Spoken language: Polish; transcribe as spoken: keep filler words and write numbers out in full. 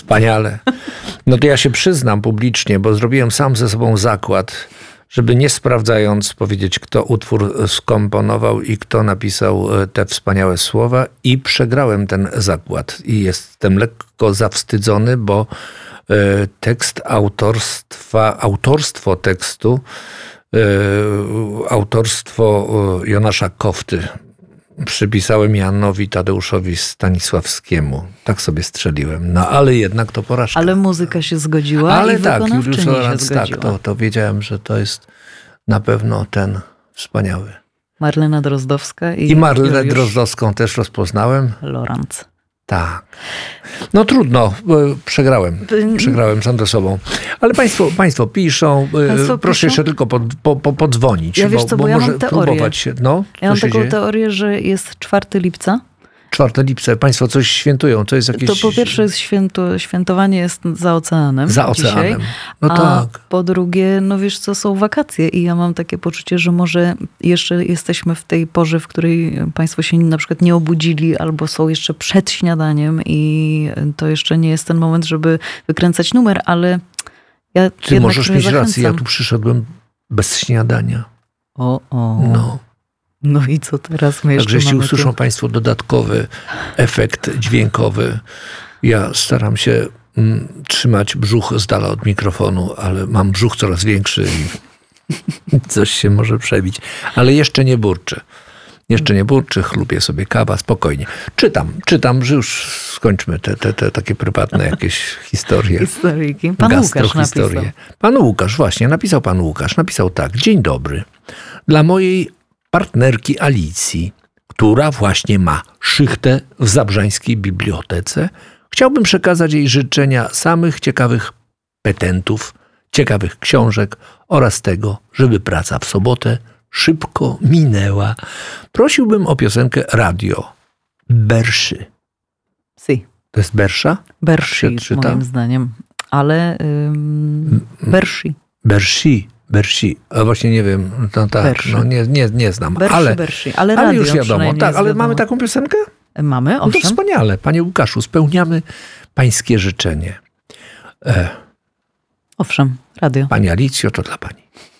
Wspaniale. No to ja się przyznam publicznie, bo zrobiłem sam ze sobą zakład, żeby nie sprawdzając powiedzieć, kto utwór skomponował i kto napisał te wspaniałe słowa, i przegrałem ten zakład. I jestem lekko zawstydzony, bo tekst autorstwa, autorstwo tekstu, autorstwo Jonasza Kofty przypisałem Janowi Tadeuszowi Stanisławskiemu. Tak sobie strzeliłem. No ale jednak to porażka. Ale muzyka się zgodziła ale i tak, wykonawczyni Juliusz Lorentz, się zgodziła. tak, to, to wiedziałem, że to jest na pewno ten wspaniały. Marlena Drozdowska i I Marlenę Juliusz Drozdowską też rozpoznałem. Lorentz. Tak. No trudno, przegrałem. Przegrałem sam ze sobą. Ale państwo, państwo piszą, Państwo proszę piszą? jeszcze tylko pod, po, po, podzwonić, Ja wiesz bo, co, bo bo ja może mam teorię. próbować się. No, Ja mam co się taką dzieje? teorię, że jest czwartego lipca. czwartego lipca. Państwo coś świętują. To jest jakieś... To po pierwsze jest święto, świętowanie jest za oceanem. Za oceanem. Dzisiaj, No a tak. po drugie, no wiesz co, są wakacje i ja mam takie poczucie, że może jeszcze jesteśmy w tej porze, w której państwo się na przykład nie obudzili albo są jeszcze przed śniadaniem i to jeszcze nie jest ten moment, żeby wykręcać numer, ale ja Ty jednak możesz trochę mieć rację. Ja zachęcam. tu przyszedłem bez śniadania. O, o. No. No i co teraz my jeszcze Także jeśli mamy usłyszą tu? państwo dodatkowy efekt dźwiękowy, ja staram się mm, trzymać brzuch z dala od mikrofonu, ale mam brzuch coraz większy i coś się może przebić. Ale jeszcze nie burczy. Jeszcze nie burczy, chlubię sobie kawa, spokojnie. Czytam, czytam, że już skończmy te, te, te takie prywatne jakieś historie. Historyjki. Pan Łukasz gastrohistorie. napisał. Pan Łukasz, właśnie, napisał pan Łukasz. Napisał tak. Dzień dobry. Dla mojej partnerki Alicji, która właśnie ma szychtę w zabrzańskiej bibliotece, chciałbym przekazać jej życzenia samych ciekawych petentów, ciekawych książek oraz tego, żeby praca w sobotę szybko minęła. Prosiłbym o piosenkę Radio Berszy. Si. To jest Bersza? Bershi, Się czyta? moim zdaniem. Ale ym, Bershi. Bersi. Bersi. A właśnie nie wiem. No tak, Berszy. no nie, nie, nie znam. Berszy, ale, Bershi. Ale, ale radio już wiadomo. przynajmniej Tak, jest ale wiadomo. mamy taką piosenkę? Mamy, No to owszem. wspaniale. Panie Łukaszu, spełniamy pańskie życzenie. E, Owszem, radio. Pani Alicjo, to dla pani.